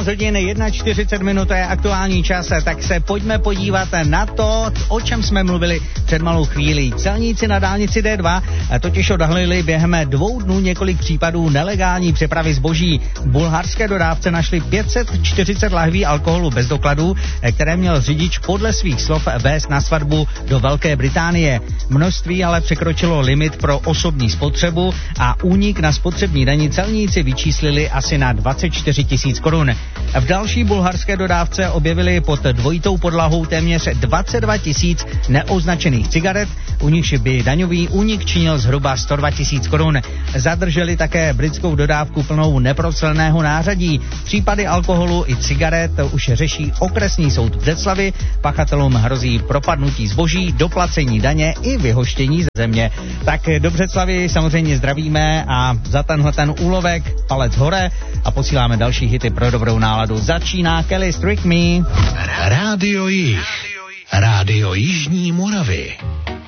13 hodin 41 je aktuální čas, tak se pojďme podívat na to, o čem jsme mluvili před malou chvílí. Celníci na dálnici D2 totiž odhalili během 2 dnů několik případů nelegální přepravy zboží. V bulharské dodávce našli 540 lahví alkoholu bez dokladů, které měl řidič podle svých slov vést na svatbu do Velké Británie. Množství ale překročilo limit pro osobní spotřebu a únik na spotřební dani celníci vyčíslili asi na 24 000 korun. V další bulharské dodávce objevili pod dvojitou podlahou téměř 22 000 neoznačených cigaret, u nichž by daňový únik činil zhruba 102 000 korun. Zadrželi také britskou dodávku plnou neproceleného nářadí. Případy alkoholu i cigaret už řeší okresní soud v Břeclavi. Pachatelům hrozí propadnutí zboží, doplacení daně i vyhoštění ze země. Tak do Břeclavy samozřejmě zdravíme a za ten úlovek palec hore a posíláme další hity pro dobrou náladu. Začíná Kelly Strick Me. Rádio Jih. Rádio Jižní Moravy.